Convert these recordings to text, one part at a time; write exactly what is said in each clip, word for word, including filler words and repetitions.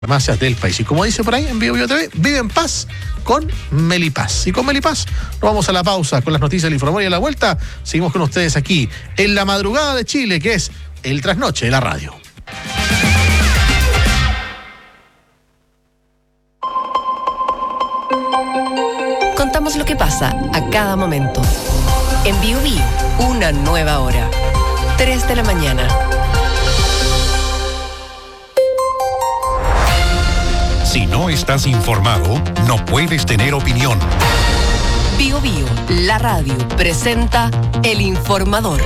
farmacias del país. Y como dice por ahí en Bio Bio T V, vive en paz con Melipaz. Y con Melipaz nos vamos a la pausa con las noticias del Informador y a la vuelta seguimos con ustedes aquí en la madrugada de Chile, que es el trasnoche de la radio. Contamos lo que pasa a cada momento. En Bio Bio, una nueva hora. tres de la mañana. Si no estás informado, no puedes tener opinión. Bio Bio, la radio, presenta El Informador.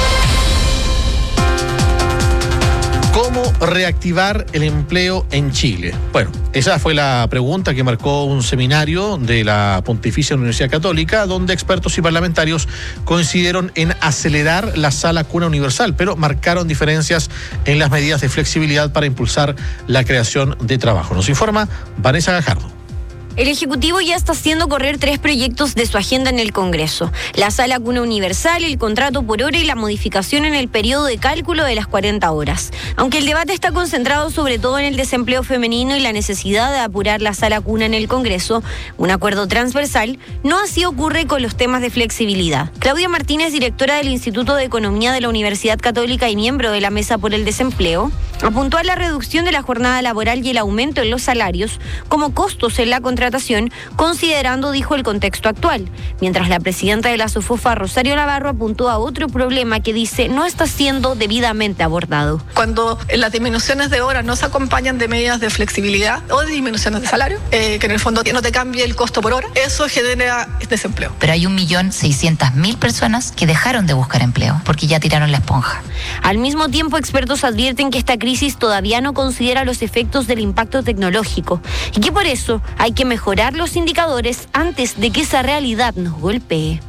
¿Cómo reactivar el empleo en Chile? Bueno, esa fue la pregunta que marcó un seminario de la Pontificia Universidad Católica, donde expertos y parlamentarios coincidieron en acelerar la sala cuna universal, pero marcaron diferencias en las medidas de flexibilidad para impulsar la creación de trabajo. Nos informa Vanessa Gajardo. El Ejecutivo ya está haciendo correr tres proyectos de su agenda en el Congreso: la sala cuna universal, el contrato por hora y la modificación en el periodo de cálculo de las cuarenta horas. Aunque el debate está concentrado sobre todo en el desempleo femenino y la necesidad de apurar la sala cuna en el Congreso, un acuerdo transversal, no así ocurre con los temas de flexibilidad. Claudia Martínez, directora del Instituto de Economía de la Universidad Católica y miembro de la Mesa por el Desempleo, apuntó a la reducción de la jornada laboral y el aumento en los salarios como costos en la contratación, considerando, dijo, el contexto actual. Mientras la presidenta de la SOFOFA, Rosario Navarro, apuntó a otro problema que dice no está siendo debidamente abordado. Cuando las disminuciones de horas no se acompañan de medidas de flexibilidad o de disminuciones de salario, eh, que en el fondo no te cambie el costo por hora, eso genera desempleo. Pero hay un millón seiscientas mil personas que dejaron de buscar empleo porque ya tiraron la esponja. Al mismo tiempo, expertos advierten que esta crisis todavía no considera los efectos del impacto tecnológico y que por eso hay que mejorar los indicadores antes de que esa realidad nos golpee.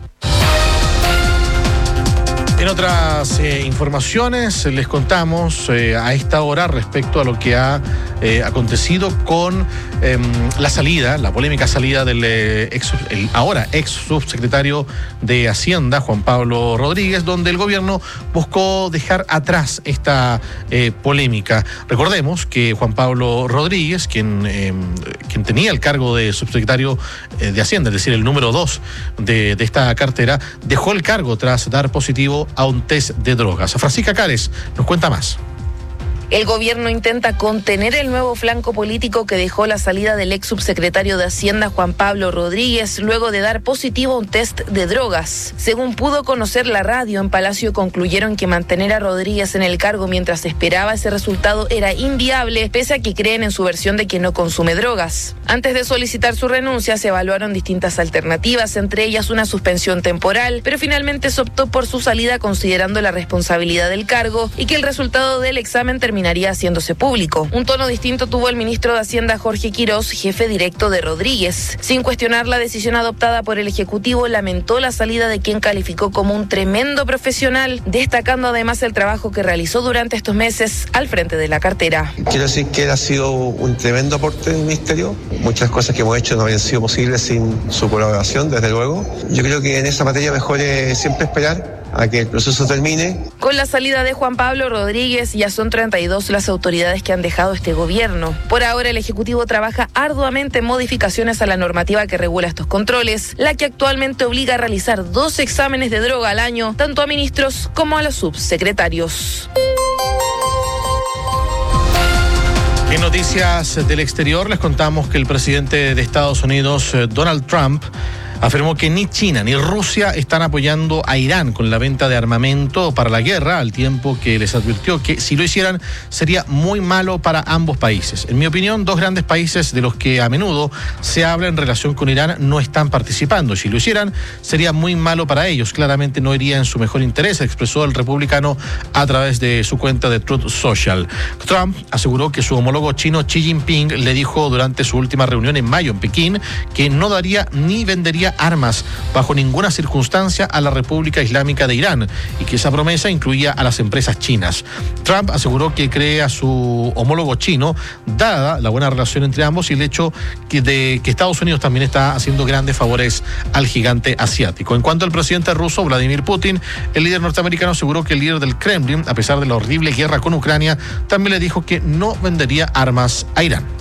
En otras eh, informaciones les contamos eh, a esta hora respecto a lo que ha eh, acontecido con eh, la salida, la polémica salida del eh, ex, el ahora ex subsecretario de Hacienda, Juan Pablo Rodríguez, donde el gobierno buscó dejar atrás esta eh, polémica. Recordemos que Juan Pablo Rodríguez, quien, eh, quien tenía el cargo de subsecretario eh, de Hacienda, es decir, el número dos de, de esta cartera, dejó el cargo tras dar positivo a un test de drogas. Francisca Cares nos cuenta más. El gobierno intenta contener el nuevo flanco político que dejó la salida del ex subsecretario de Hacienda, Juan Pablo Rodríguez, luego de dar positivo a un test de drogas. Según pudo conocer la radio, en Palacio concluyeron que mantener a Rodríguez en el cargo mientras esperaba ese resultado era inviable, pese a que creen en su versión de que no consume drogas. Antes de solicitar su renuncia, se evaluaron distintas alternativas, entre ellas una suspensión temporal, pero finalmente se optó por su salida considerando la responsabilidad del cargo y que el resultado del examen terminaría haciéndose público. Un tono distinto tuvo el ministro de Hacienda, Jorge Quirós, jefe directo de Rodríguez. Sin cuestionar la decisión adoptada por el Ejecutivo, lamentó la salida de quien calificó como un tremendo profesional, destacando además el trabajo que realizó durante estos meses al frente de la cartera. Quiero decir que él ha sido un tremendo aporte del ministerio. Muchas cosas que hemos hecho no habrían sido posibles sin su colaboración, desde luego. Yo creo que en esa materia mejor es siempre esperar a que el proceso termine. Con la salida de Juan Pablo Rodríguez, ya son treinta y dos las autoridades que han dejado este gobierno. Por ahora, el Ejecutivo trabaja arduamente en modificaciones a la normativa que regula estos controles, la que actualmente obliga a realizar dos exámenes de droga al año, tanto a ministros como a los subsecretarios. En noticias del exterior les contamos que el presidente de Estados Unidos, Donald Trump, afirmó que ni China ni Rusia están apoyando a Irán con la venta de armamento para la guerra, al tiempo que les advirtió que si lo hicieran sería muy malo para ambos países. En mi opinión, dos grandes países de los que a menudo se habla en relación con Irán no están participando. Si lo hicieran, sería muy malo para ellos. Claramente no iría en su mejor interés, expresó el republicano a través de su cuenta de Truth Social. Trump aseguró que su homólogo chino Xi Jinping le dijo durante su última reunión en mayo en Pekín que no daría ni vendería vendería armas bajo ninguna circunstancia a la República Islámica de Irán y que esa promesa incluía a las empresas chinas. Trump aseguró que cree a su homólogo chino, dada la buena relación entre ambos y el hecho que de que Estados Unidos también está haciendo grandes favores al gigante asiático. En cuanto al presidente ruso, Vladimir Putin, el líder norteamericano aseguró que el líder del Kremlin, a pesar de la horrible guerra con Ucrania, también le dijo que no vendería armas a Irán.